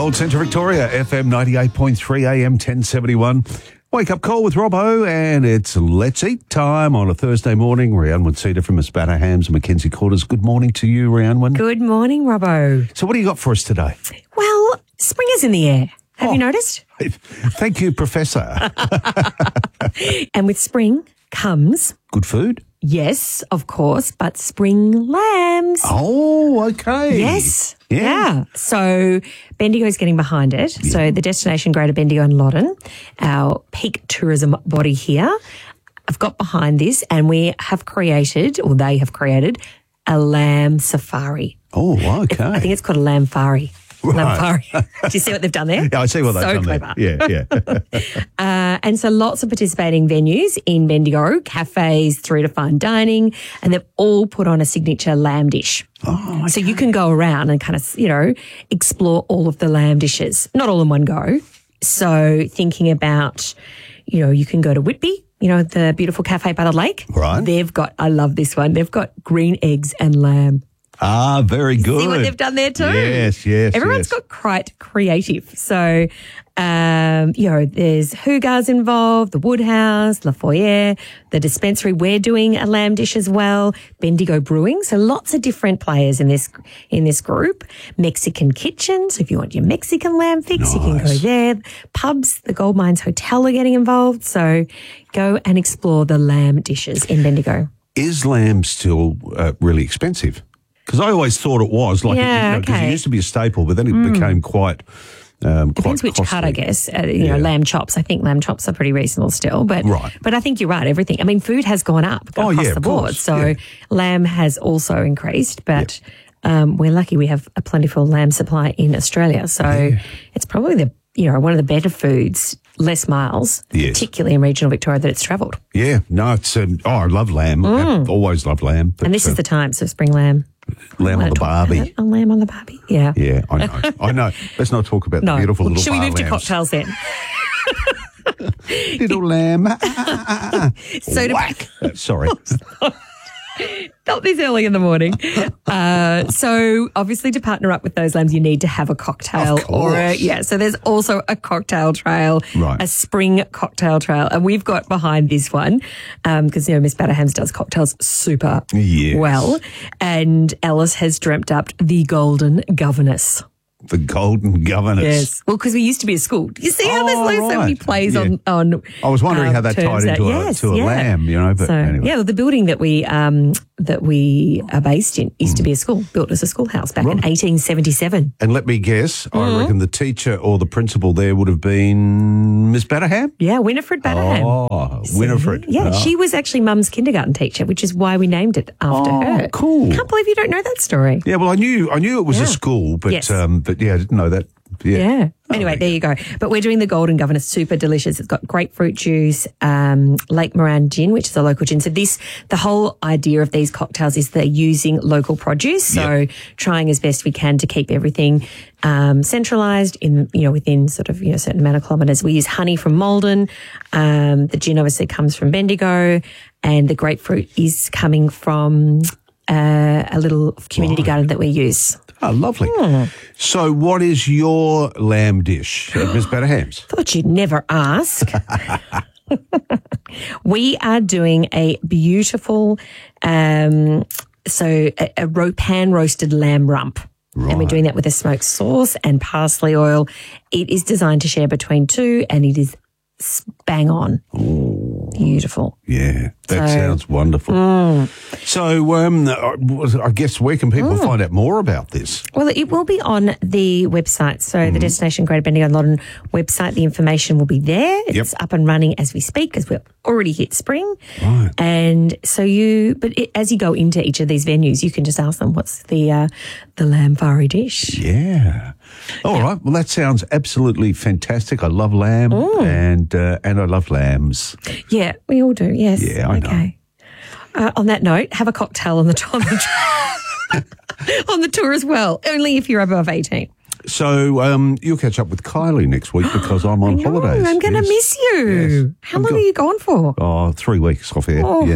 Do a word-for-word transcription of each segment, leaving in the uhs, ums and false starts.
Gold Centre Victoria, F M ninety-eight point three, A M ten seventy-one. Wake up call with Robbo, and it's Let's Eat time on a Thursday morning. Rhiannon Cedar from Mispata Hams and Mackenzie Quarters. Good morning to you, Rhiannon. Good morning, Robbo. So what do you got for us today? Well, spring is in the air. Have Oh. you noticed? Thank you, Professor. And with spring comes, Good food? yes, of course, but spring lambs. Oh, okay. Yes. Yeah. Yeah. So Bendigo's getting behind it. So the destination Greater Bendigo and Loddon, our peak tourism body here, I've got behind this, and we have created, or they have created, a lamb safari. Oh, okay. I think it's called a lamb-fari. Right. Lamb-fari. Do you see what they've done there? Yeah, I see what they've So done clever. there. Yeah, yeah. Uh, and so lots of participating venues in Bendigo, cafes through to fine dining, and they've all put on a signature lamb dish. Oh, okay. So you can go around and kind of, you know, explore all of the lamb dishes, not all in one go. So thinking about, you know, you can go to Whitby, you know, the beautiful cafe by the lake. Right. They've got, I love this one, they've got green eggs and lamb. Ah, very good. See what they've done there too? Yes, yes, Everyone's yes. got quite creative. So, um, you know, there's Hugar's involved, the Woodhouse, La Foyer, the dispensary. We're doing a lamb dish as well. Bendigo Brewing. So lots of different players in this in this group. Mexican Kitchen. So if you want your Mexican lamb fix, you can go Nice. there. Pubs, the Gold Mines Hotel are getting involved. So go and explore the lamb dishes in Bendigo. Is lamb still uh, really expensive? Because I always thought it was. Like, Yeah, it, you know, 'cause okay. it used to be a staple, but then it became quite um, Depends quite which cut, I costly. guess. Uh, you Yeah. know, lamb chops. I think lamb chops are pretty reasonable still, but Right. but I think you're right. Everything. I mean, food has gone up Oh, across yeah, the of board, course. so Yeah. lamb has also increased. But um, we're lucky we have a plentiful lamb supply in Australia, so it's probably the you know one of the better foods, less miles, Yes. particularly in regional Victoria, that it's travelled. Yeah, no, it's um, oh, I love lamb. I've always loved lamb. But, Mm. And this uh, is the time, so spring lamb. lamb on Wanna the talk about barbie. it? A lamb on the barbie. Yeah. Yeah, I know. I know. Let's not talk about No. the beautiful little Should we bar move to lambs. cocktails then? Little lamb. So to Whack. Uh, sorry. Not this early in the morning. Uh, so obviously to partner up with those lambs, you need to have a cocktail. Of Or a, course. yeah, so there's also a cocktail trail, Right. a spring cocktail trail. And we've got behind this one, because, you know, Miss Batterhams does cocktails super Yes. well. And Alice has dreamt up the Golden Governess. The Golden Governess. Yes. Well, because we used to be a school. You see how Oh, there's like so many right. plays Yeah. on, on. I was wondering um, how that terms tied into a, yes, to a yeah. lamb, you know, but So, anyway. yeah, well, the building that we um, that we are based in used to be a school, built as a schoolhouse back in Right. eighteen seventy-seven. And let me guess, Mm-hmm. I reckon the teacher or the principal there would have been Miss Batterham? Yeah, Winifred Batterham. Oh, Winifred. Yeah, Oh. she was actually Mum's kindergarten teacher, which is why we named it after Oh, her. cool. Can't believe you don't know that story. Yeah, well, I knew I knew it was Yeah. a school, but Yes. um, but yeah, I didn't know that. Yeah. Yeah. Oh, Anyway, there there you go. But we're doing the Golden Governess, super delicious. It's got grapefruit juice, um, Lake Moran gin, which is a local gin. So this, the whole idea of these cocktails is they're using local produce. So Yep. trying as best we can to keep everything um, centralised in, you know, within sort of, you know, a certain amount of kilometres. We use honey from Malden. Um, the gin obviously comes from Bendigo, and the grapefruit is coming from uh, a little community Right. garden that we use. Oh, lovely. Hmm. So, what is your lamb dish at Miss Batterham's? Thought you'd never ask. We are doing a beautiful, um, so a, a ro- pan roasted lamb rump. And we're Right. doing that with a smoked sauce and parsley oil. It is designed to share between two, and it is s- bang on. Beautiful. Yeah, that So- sounds wonderful. So, um, I guess where can people find out more about this? Well, it will be on the website. So Mm-hmm. the Destination Greater Bendigo and Loddon website, the information will be there. It's Yep. up and running as we speak because we're already hit spring. Right. And so you, but it, as you go into each of these venues, you can just ask them, what's the uh, the lamb fari dish? Yeah. All right. Well, that sounds absolutely fantastic. I love lamb and uh, and I love lambs. Yeah, we all do. Yes. Yeah, I know. okay. Uh, on that note, have a cocktail on the on the, on the tour as well. Only if you're above eighteen. So um, you'll catch up with Kylie next week because I'm on I know, holidays. I'm going to Yes. miss you. Yes. How I'm long go- are you gone for? Oh, three weeks off air. Oh, Yeah.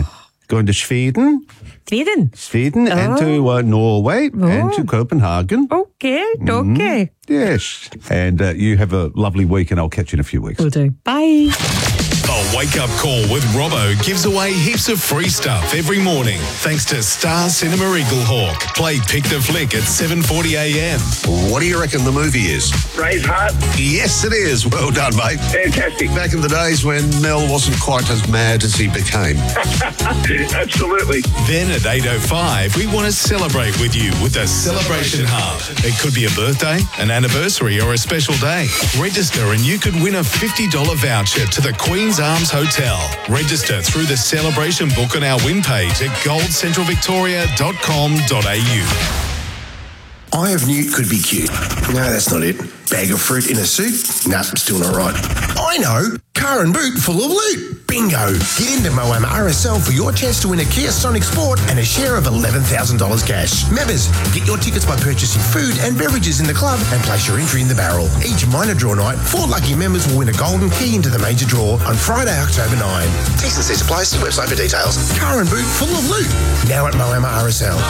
going to Sweden, Sweden. Sweden, Oh. and to uh, Norway, and Oh. to Copenhagen. Okay, okay. Yes. And uh, you have a lovely week, and I'll catch you in a few weeks. Will do. Bye. A wake-up call with Robbo gives away heaps of free stuff every morning thanks to Star Cinema Eaglehawk. Play Pick the Flick at seven forty a m. What do you reckon the movie is? Braveheart. Yes, it is. Well done, mate. Fantastic. Back in the days when Mel wasn't quite as mad as he became. Absolutely. Then at eight oh five, we want to celebrate with you with a Celebration Hub. It could be a birthday, an anniversary, or a special day. Register and you could win a fifty dollars voucher to the Queen's Arms Hotel. Register through the celebration book on our win page at gold central victoria dot com dot a u. Eye of Newt could be cute. No, that's not it. Bag of fruit in a suit? Nah, still not right. I know! Car and boot full of loot. Bingo! Get into Moama R S L for your chance to win a Kia Sonic Sport and a share of eleven thousand dollars cash. Members, get your tickets by purchasing food and beverages in the club and place your entry in the barrel. Each minor draw night, four lucky members will win a golden key into the major draw on Friday, October ninth. T's and C's apply. See website for details. Car and boot full of loot. Now at Moama R S L.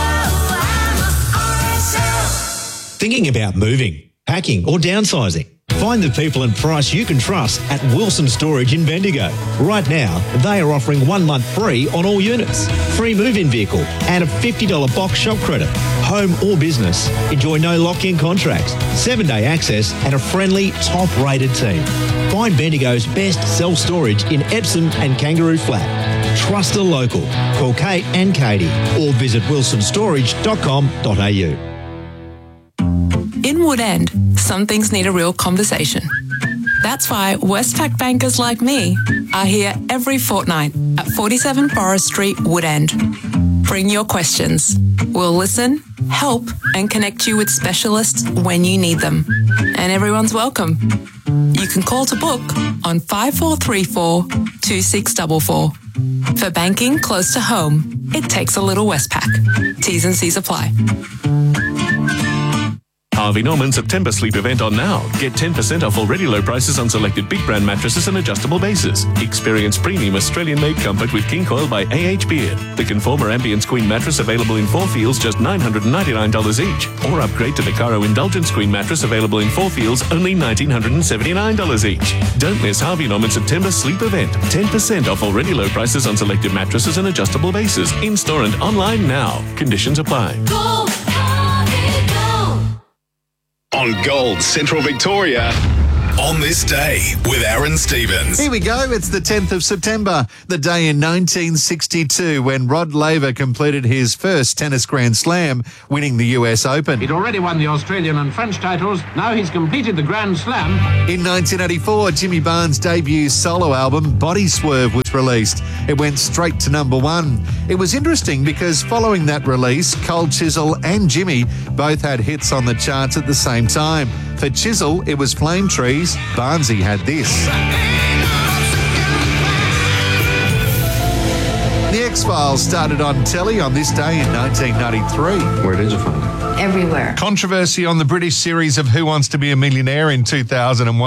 Thinking about moving, packing or downsizing? Find the people and price you can trust at Wilson Storage in Bendigo. Right now, they are offering one month free on all units, free move-in vehicle and a fifty dollars box shop credit. Home or business, enjoy no lock-in contracts, seven-day access and a friendly, top-rated team. Find Bendigo's best self-storage in Epsom and Kangaroo Flat. Trust a local. Call Kate and Katie or visit wilson storage dot com dot a u. In Woodend, some things need a real conversation. That's why Westpac bankers like me are here every fortnight at forty-seven Forest Street, Woodend. Bring your questions. We'll listen, help, and connect you with specialists when you need them. And everyone's welcome. You can call to book on five four three four, two six four four. For banking close to home, it takes a little Westpac. T's and C's apply. Harvey Norman September sleep event on now. Get ten percent off already low prices on selected big brand mattresses and adjustable bases. Experience premium Australian-made comfort with King Coil by A H Beard. The Conformer Ambience Queen mattress available in four feels just nine hundred ninety-nine dollars each. Or upgrade to the Caro Indulgence Queen mattress available in four feels only one thousand nine hundred seventy-nine dollars each. Don't miss Harvey Norman September sleep event. ten percent off already low prices on selected mattresses and adjustable bases. In-store and online now. Conditions apply. On Gold Central Victoria, on this day with Aaron Stevens. Here we go. It's the tenth of September, the day in nineteen sixty-two when Rod Laver completed his first tennis Grand Slam, winning the U S Open. He'd already won the Australian and French titles. Now he's completed the Grand Slam. In nineteen eighty-four, Jimmy Barnes' debut solo album, Body Swerve, was released. It went straight to number one. It was interesting because following that release, Cold Chisel and Jimmy both had hits on the charts at the same time. For Chisel, it was Flame Trees. Barnesy had this. The X-Files started on telly on this day in nineteen ninety-three. Where did you find it? Everywhere. Controversy on the British series of Who Wants to Be a Millionaire in two thousand one.